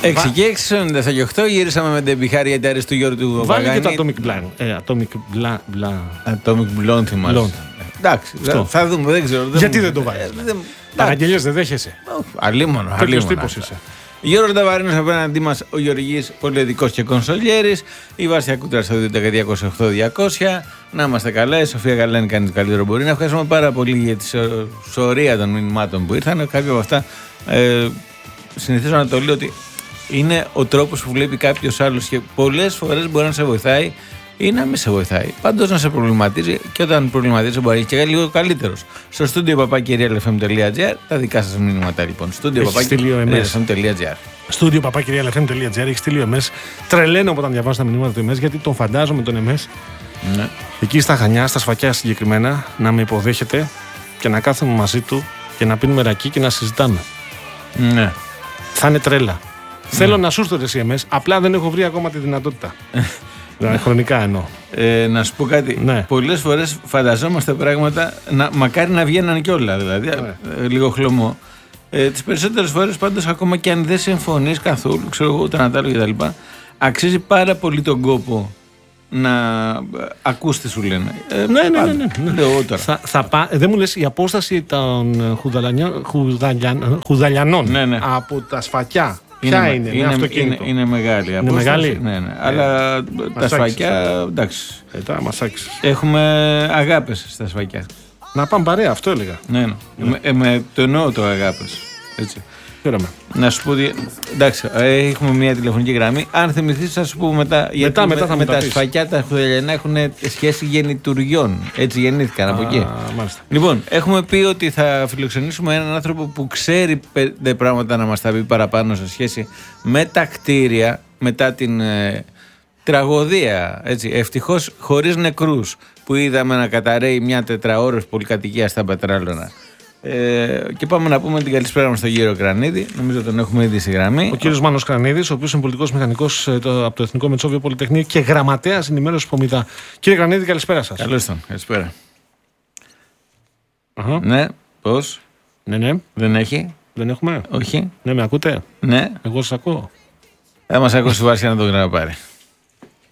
6 και 6, 97 και 8 γύρισαμε με την Μπιχάρη Γιαντάρης του Γιώργου του Βάλει Βαγάνη. και το Atomic Blonde. Atomic Blonde θυμάσαι. Εντάξει, θα δούμε, δεν ξέρω. Γιατί δεν το βάλει. Παραγγελίες δεν δέχεσαι. Αλίμονο. Τέτοιος τύπος είσαι. Γιώργο Ταβαρίνος απέναντί μας, ο Γεωργής Πολυεδικός και Κονσολιέρης, η Βάσια Κούτρα στο 208-200. Να είμαστε καλά, η Σοφία Γαλάνη κάνει το καλύτερο μπορεί. Να ευχαριστούμε πάρα πολύ για τη σωρία των μηνυμάτων που ήρθαν. Κάποια από αυτά συνηθίζω να το λέω ότι είναι ο τρόπος που βλέπει κάποιος άλλος και πολλές φορές μπορεί να σε βοηθάει ή να μην σε βοηθάει. Πάντως να σε προβληματίζει και όταν προβληματίζει μπορεί να είναι και λίγο καλύτερος. Στο στούντιο papakirialfm.gr τα δικά σας μηνύματα λοιπόν. Στούντιο papakirialfm.gr. Στούντιο papakirialfm.gr έχει στείλει ο MS. Τρελαίνω όταν διαβάζω τα μηνύματα του MS γιατί τον φαντάζομαι τον MS. Ναι. Εκεί στα Χανιά, στα Σφακιά συγκεκριμένα, να με υποδέχεται και να κάθομαι μαζί του και να πίνουμε ρακί και να συζητάμε. Ναι. Θα είναι τρέλα. Θέλω να σου έρθω εσύ MS, απλά δεν έχω βρει ακόμα τη δυνατότητα. Χρονικά εννοώ. Να σου πω κάτι. Ναι. Πολλές φορές φανταζόμαστε πράγματα, μακάρι να βγαίναν κιόλα, δηλαδή. Λίγο χλωμό. Τις περισσότερες φορές πάντως, ακόμα και αν δεν συμφωνείς καθόλου, ξέρω εγώ, ούτε να τα λέω κτλ., αξίζει πάρα πολύ τον κόπο να ακούς τι σου λένε. Ναι. Λέω τώρα. Δεν μου λες η απόσταση των Χουδαλιανών Ναι. από τα Σφακιά. Ποια είναι αυτοκίνητο. Είναι μεγάλη. Είναι μεγάλη. Ναι. Αλλά τα Σφακιά, εντάξει. Μας άξιζε. Έχουμε αγάπες στα Σφακιά. Να πάμε παρέα, αυτό έλεγα. Ναι. Το εννοώ το αγάπες. Έτσι. Χαίρομαι. Να σου πω ότι. Εντάξει, έχουμε μια τηλεφωνική γραμμή. Αν θυμηθείς, θα σου πω μετά. Γιατί με τα Σφακιά τα Χουδελιανά έχουν σχέση γεννητουργιών. Έτσι γεννήθηκαν από εκεί. Μάλιστα. Λοιπόν, έχουμε πει ότι θα φιλοξενήσουμε έναν άνθρωπο που ξέρει 5 πράγματα να μας τα πει παραπάνω σε σχέση με τα κτίρια μετά την τραγωδία. Ευτυχώς χωρίς νεκρούς που είδαμε να καταραίει μια 4ώρος πολυκατοικία στα Πετράλωνα. Και πάμε να πούμε την καλησπέρα μας στον κύριο Κρανίδη. Νομίζω τον έχουμε ήδη στη γραμμή. Ο κύριος Μάνος Κρανίδης, ο οποίος είναι πολιτικός μηχανικός από το Εθνικό Μετσόβιο Πολυτεχνείο και γραμματέας ενημέρωσης Πομιδά. Κύριε Κρανίδη, καλησπέρα σας. Καλώς τον, καλησπέρα. Ναι, πώς. Ναι. Δεν έχει. Δεν έχουμε. Όχι. Ναι, με ακούτε. Ναι. Εγώ σας ακούω. Θα μας ακούσει η Βάσια να το ξαναπάρει.